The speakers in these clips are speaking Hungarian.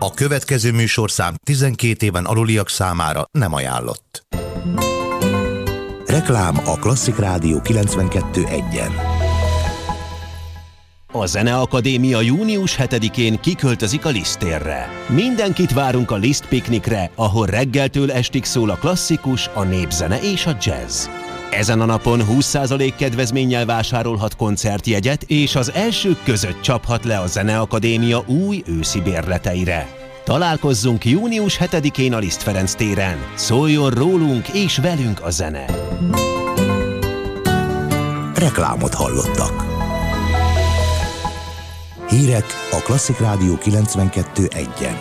A következő műsorszám 12 éven aluliak számára nem ajánlott. Reklám a Klasszik Rádió 92.1-en. A Zeneakadémia június 7-én kiköltözik a Liszt térre. Mindenkit várunk a Liszt piknikre, ahol reggeltől estig szól a klasszikus, a népzene és a jazz. Ezen a napon 20% kedvezménnyel vásárolhat koncertjegyet, és az elsők között csaphat le a Zeneakadémia új őszi bérleteire. Találkozzunk június 7-én a Liszt Ferenc téren. Szóljon rólunk és velünk a zene! Reklámot hallottak. Hírek a Klasszik Rádió 92.1-en.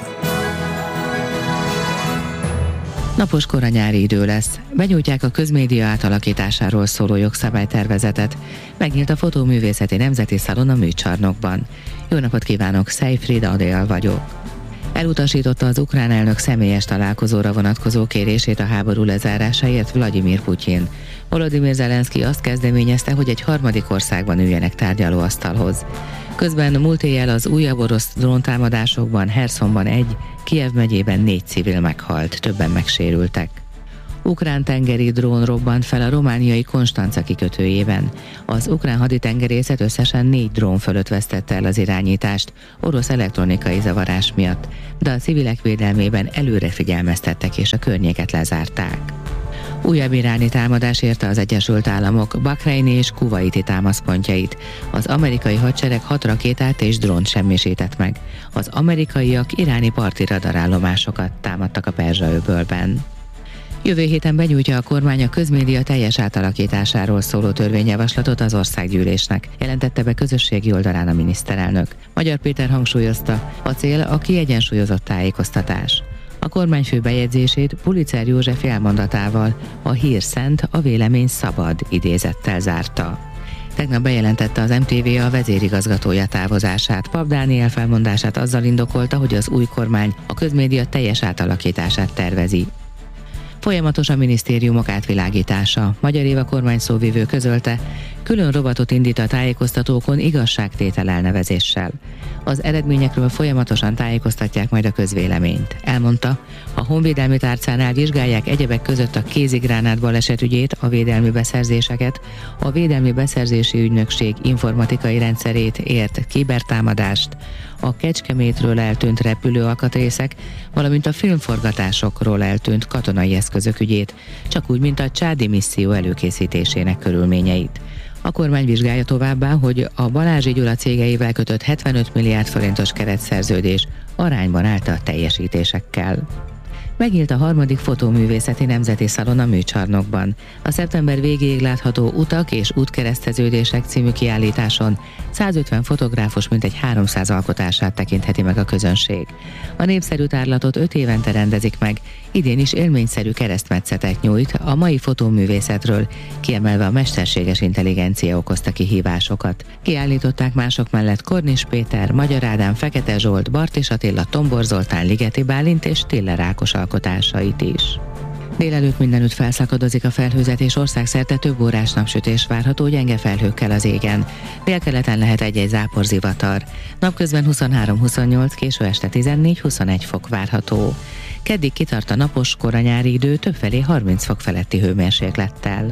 Napos kora nyári idő lesz. Benyújtják a közmédia átalakításáról szóló jogszabálytervezetet. Megnyílt a Fotóművészeti Nemzeti Szalon a Műcsarnokban. Jó napot kívánok, Szejfrid Adél vagyok. Elutasította az ukrán elnök személyes találkozóra vonatkozó kérését a háború lezárásáért Vladimir Putyin. Volodymyr Zelenszky azt kezdeményezte, hogy egy harmadik országban üljenek tárgyalóasztalhoz. Közben múlt éjjel az újabb orosz dróntámadásokban Hersonban 1, Kijev megyében 4 civil meghalt, többen megsérültek. Ukrán tengeri drón robbant fel a romániai Konstanca kikötőjében. Az ukrán haditengerészet összesen 4 drón fölött vesztette el az irányítást, orosz elektronikai zavarás miatt, de a civilek védelmében előre figyelmeztettek és a környéket lezárták. Újabb iráni támadás érte az Egyesült Államok bahreini és kuvaiti támaszpontjait. Az amerikai hadsereg 6 rakétát és drónt semmisített meg. Az amerikaiak iráni parti radarállomásokat támadtak a Perzsa-öbölben. Jövő héten benyújtja a kormány a közmédia teljes átalakításáról szóló törvényjavaslatot az országgyűlésnek, jelentette be közösségi oldalán a miniszterelnök. Magyar Péter hangsúlyozta, a cél a kiegyensúlyozott tájékoztatás. A kormányfő bejegyzését Pulitzer József elmondatával, a hír szent, a vélemény szabad idézettel zárta. Tegnap bejelentette az MTV a vezérigazgatója távozását. Pap Dániel felmondását azzal indokolta, hogy az új kormány a közmédia teljes átalakítását tervezi. Folyamatos a minisztériumok átvilágítása. Magyar Éva kormányszóvivő közölte, külön rovatot indít a tájékoztatókon igazságtétel elnevezéssel. Az eredményekről folyamatosan tájékoztatják majd a közvéleményt. Elmondta, a honvédelmi tárcánál vizsgálják egyebek között a kézigránát baleset ügyét, a védelmi beszerzéseket, a Védelmi Beszerzési Ügynökség informatikai rendszerét ért kibertámadást, a Kecskemétről eltűnt repülőalkatrészek, valamint a filmforgatásokról eltűnt katonai eszközök ügyét, csak úgy, mint a csádi misszió előkészítésének körülményeit. A kormány vizsgálja továbbá, hogy a Balázsi Gyula cégeivel kötött 75 milliárd forintos keretszerződés arányban állt a teljesítésekkel. Megnyílt a 3. Fotóművészeti Nemzeti Szalon a Műcsarnokban. A szeptember végéig látható Utak és útkereszteződések című kiállításon 150 fotográfus mintegy 300 alkotását tekintheti meg a közönség. A népszerű tárlatot 5 évente rendezik meg, idén is élményszerű keresztmetszetet nyújt a mai fotóművészetről, kiemelve a mesterséges intelligencia okozta kihívásokat. Kiállították mások mellett Kornis Péter, Magyar Ádám, Fekete Zsolt, Bartis Attila, Tombor Zoltán, Ligeti Bálint és Tiller Ákos alkotásait is. Délelőtt mindenütt felszakadozik a felhőzet, és országszerte több órás napsütés várható gyenge felhőkkel az égen. Délkeleten lehet egy-egy záporzivatar. Napközben 23-28, késő este 14-21 fok várható. Keddig kitart a napos, kora nyári idő, többfelé 30 fok feletti hőmérséklettel.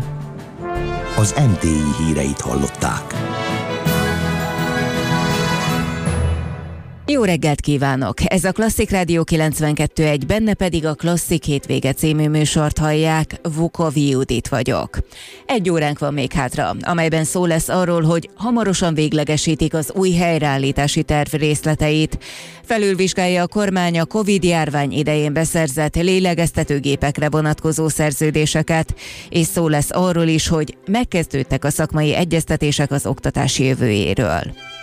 Az MTI híreit hallották. Jó reggelt kívánok! Ez a Klasszik Rádió 92.1, benne pedig a Klasszik Hétvége című műsort hallják, Vukovi Judit vagyok. 1 óránk van még hátra, amelyben szó lesz arról, hogy hamarosan véglegesítik az új helyreállítási terv részleteit. Felülvizsgálja a kormány a Covid-járvány idején beszerzett lélegeztetőgépekre vonatkozó szerződéseket, és szó lesz arról is, hogy megkezdődtek a szakmai egyeztetések az oktatási jövőjéről.